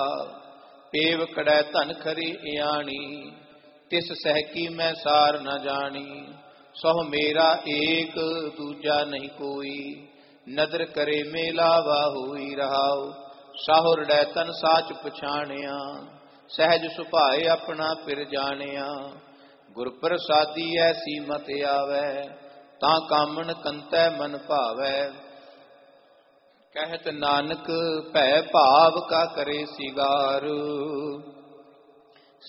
ਪੇਵ ਕੜੈ ਧਨ ਖਰੀ ਇਆਣੀ, ਤਿਸ ਸਹਿ ਕੀ ਮੈਂ ਸਾਰ ਨ ਜਾਣੀ। ਸਹੁ ਮੇਰਾ ਏਕ ਦੂਜਾ ਨਹੀਂ ਕੋਈ, ਨਦਰ ਕਰੇ ਮੇਲਾਵਾ ਹੋਈ ਰਹਾਉ। ਸਾਹੁ ਰੜੈ ਤਨ ਸਾਚ ਪਛਾਣਿਆ, ਸਹਿਜ ਸੁਭਾਏ ਆਪਣਾ ਫਿਰ ਜਾਣਿਆ। ਗੁਰ ਪ੍ਰਸਾਦੀ ਐਸੀ ਮਤ ਆਵੈ, ਤਾਂ ਕਾਮਣ ਕੰਤੈ ਮਨ ਭਾਵੈ। ਕਹਿਤ ਨਾਨਕ ਭੈ ਭਾਵ ਕਾ ਕਰੇ ਸਿਗਾਰ,